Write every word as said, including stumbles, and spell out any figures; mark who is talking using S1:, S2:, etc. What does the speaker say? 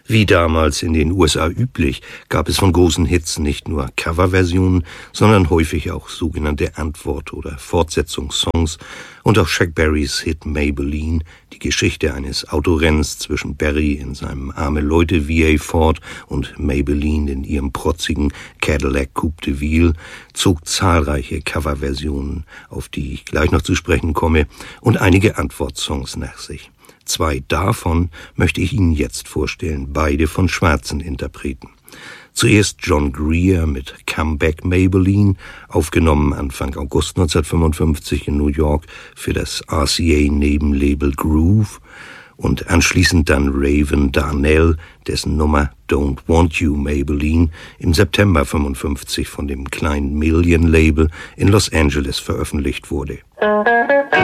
S1: Wie damals in den U S A üblich, gab es von großen Hits nicht nur Coverversionen, sondern häufig auch sogenannte Antwort- oder Fortsetzungssongs und auch Chuck Berrys Hit Maybellene, die Geschichte eines Autorenns zwischen Berry in seinem Arme-Leute-V A Ford und Maybellene in ihrem protzigen Cadillac Coupe de Ville, zog zahlreiche Coverversionen, auf die ich gleich noch zu sprechen komme, und einige Antwortsongs nach sich. Zwei davon möchte ich Ihnen jetzt vorstellen, beide von schwarzen Interpreten. Zuerst John Greer mit Come Back Maybellene, aufgenommen Anfang August neunzehnhundertfünfundfünfzig in New York für das R C A-Nebenlabel Groove, und anschließend dann Raven Darnell, dessen Nummer Don't Want You Maybellene im September fünfundfünfzig von dem kleinen Million-Label in Los Angeles veröffentlicht wurde.